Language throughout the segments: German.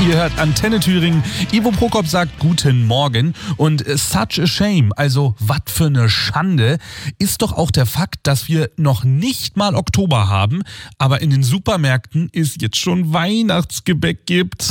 Ihr hört Antenne Thüringen. Ivo Prokop sagt guten Morgen. Und such a shame, also was für eine Schande, ist doch auch der Fakt, dass wir noch nicht mal Oktober haben, aber in den Supermärkten es jetzt schon Weihnachtsgebäck gibt.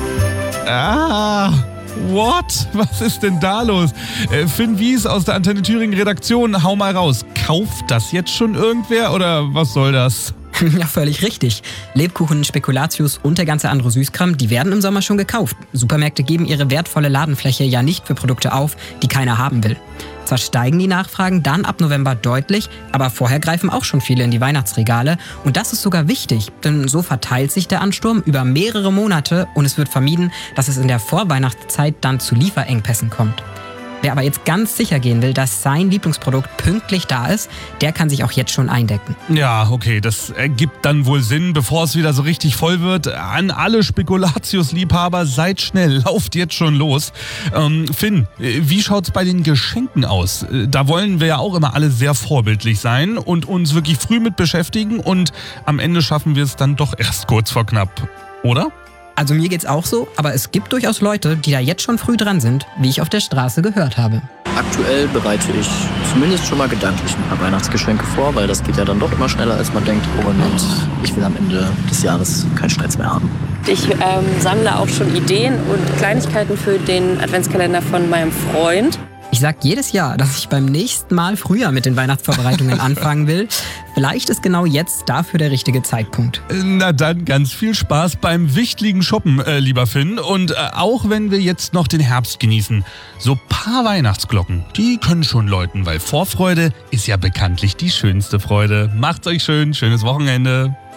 What? Was ist denn da los? Finn Wies aus der Antenne Thüringen Redaktion, hau mal raus. Kauft das jetzt schon irgendwer oder was soll das? Ja, völlig richtig. Lebkuchen, Spekulatius und der ganze andere Süßkram, die werden im Sommer schon gekauft. Supermärkte geben ihre wertvolle Ladenfläche ja nicht für Produkte auf, die keiner haben will. Zwar steigen die Nachfragen dann ab November deutlich, aber vorher greifen auch schon viele in die Weihnachtsregale. Und das ist sogar wichtig, denn so verteilt sich der Ansturm über mehrere Monate und es wird vermieden, dass es in der Vorweihnachtszeit dann zu Lieferengpässen kommt. Wer aber jetzt ganz sicher gehen will, dass sein Lieblingsprodukt pünktlich da ist, der kann sich auch jetzt schon eindecken. Ja, okay, das ergibt dann wohl Sinn, bevor es wieder so richtig voll wird. An alle Spekulatius-Liebhaber, seid schnell, lauft jetzt schon los. Finn, wie schaut's bei den Geschenken aus? Da wollen wir ja auch immer alle sehr vorbildlich sein und uns wirklich früh mit beschäftigen und am Ende schaffen wir es dann doch erst kurz vor knapp, oder? Also mir geht's auch so, aber es gibt durchaus Leute, die da jetzt schon früh dran sind, wie ich auf der Straße gehört habe. Aktuell bereite ich zumindest schon mal gedanklich ein paar Weihnachtsgeschenke vor, weil das geht ja dann doch immer schneller, als man denkt. Und ich will am Ende des Jahres keinen Stress mehr haben. Ich sammle auch schon Ideen und Kleinigkeiten für den Adventskalender von meinem Freund. Ich sag jedes Jahr, dass ich beim nächsten Mal früher mit den Weihnachtsvorbereitungen anfangen will. Vielleicht ist genau jetzt dafür der richtige Zeitpunkt. Na dann ganz viel Spaß beim wichtigen Shoppen, lieber Finn. Und auch wenn wir jetzt noch den Herbst genießen, so paar Weihnachtsglocken, die können schon läuten, weil Vorfreude ist ja bekanntlich die schönste Freude. Macht's euch schön, schönes Wochenende.